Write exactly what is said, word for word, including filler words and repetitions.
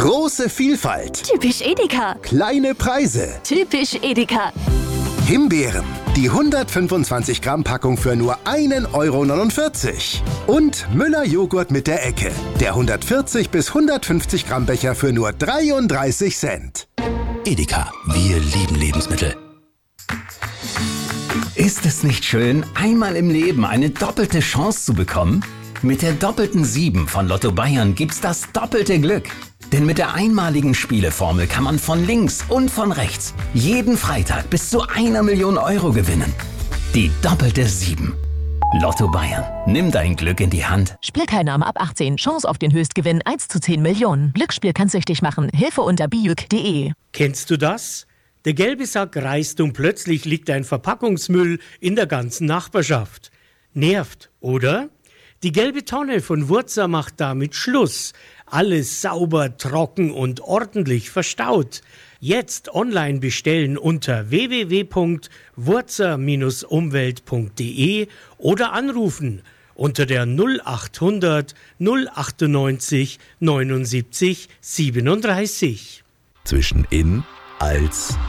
Große Vielfalt. Typisch Edeka. Kleine Preise. Typisch Edeka. Himbeeren. Die hundertfünfundzwanzig Gramm Packung für nur ein Euro neunundvierzig. Und Müller Joghurt mit der Ecke. Der hundertvierzig bis hundertfünfzig Gramm Becher für nur dreiunddreißig Cent. Edeka, wir lieben Lebensmittel. Ist es nicht schön, einmal im Leben eine doppelte Chance zu bekommen? Mit der doppelten sieben von Lotto Bayern gibt's das doppelte Glück. Denn mit der einmaligen Spieleformel kann man von links und von rechts jeden Freitag bis zu einer Million Euro gewinnen. Die doppelte sieben. Lotto Bayern. Nimm dein Glück in die Hand. Spielteilnahme ab achtzehn. Chance auf den Höchstgewinn eins zu zehn Millionen. Glücksspiel kann süchtig machen. Hilfe unter bijuk punkt de. Kennst du das? Der gelbe Sack reißt und plötzlich liegt ein Verpackungsmüll in der ganzen Nachbarschaft. Nervt, oder? Die gelbe Tonne von Wurzer macht damit Schluss. Alles sauber, trocken und ordentlich verstaut. Jetzt online bestellen unter w w w punkt wurzer Bindestrich umwelt punkt de oder anrufen unter der null achthundert null achtundneunzig neunundsiebzig siebenunddreißig. Zwischen in, als